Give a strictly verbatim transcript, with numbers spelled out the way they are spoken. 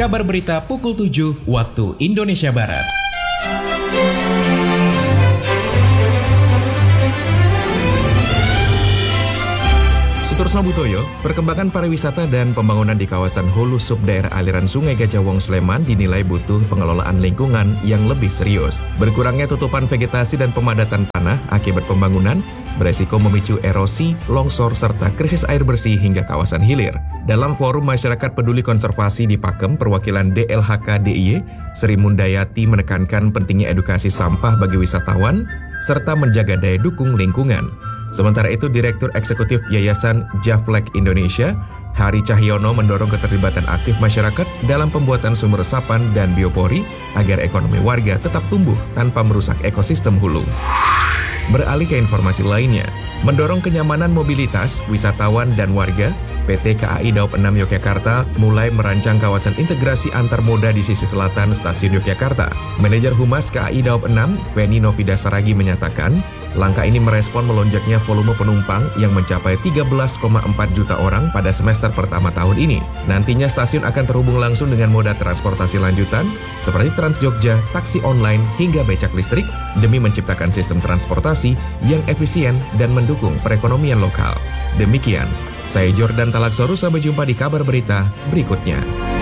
kabar berita pukul tujuh waktu Indonesia Barat. Sutorsno Butoyo, perkembangan pariwisata dan pembangunan di kawasan hulu sub daerah aliran Sungai Gajah Wong Sleman dinilai butuh pengelolaan lingkungan yang lebih serius. Berkurangnya tutupan vegetasi dan pemadatan tanah akibat pembangunan beresiko memicu erosi, longsor, serta krisis air bersih hingga kawasan hilir. Dalam forum masyarakat peduli konservasi di Pakem, perwakilan D L H K D I Y, Sri Mundayati menekankan pentingnya edukasi sampah bagi wisatawan, serta menjaga daya dukung lingkungan. Sementara itu, Direktur Eksekutif Yayasan Jaflek Indonesia, Hari Cahyono mendorong keterlibatan aktif masyarakat dalam pembuatan sumur resapan dan biopori agar ekonomi warga tetap tumbuh tanpa merusak ekosistem hulu. Beralih ke informasi lainnya, mendorong kenyamanan mobilitas wisatawan dan warga, P T K A I Daop enam Yogyakarta mulai merancang kawasan integrasi antar moda di sisi selatan Stasiun Yogyakarta. Manajer Humas K A I Daop enam, Feni Novida Saragi menyatakan, langkah ini merespon melonjaknya volume penumpang yang mencapai tiga belas koma empat juta orang pada semester pertama tahun ini. Nantinya stasiun akan terhubung langsung dengan moda transportasi lanjutan seperti Trans Jogja, taksi online, hingga becak listrik demi menciptakan sistem transportasi yang efisien dan mendukung perekonomian lokal. Demikian, saya Jordan Talaksoru, sampai jumpa di kabar berita berikutnya.